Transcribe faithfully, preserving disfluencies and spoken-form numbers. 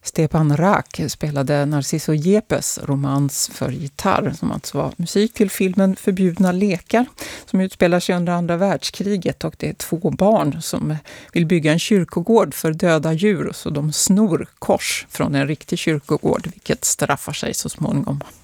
Stepan Rak spelade Narciso Yepes romans för gitarr, som alltså var musik till filmen Förbjudna lekar, som utspelar sig under andra världskriget, och det är två barn som vill bygga en kyrkogård för döda djur, så de snor kors från en riktig kyrkogård, vilket straffar sig så småningom.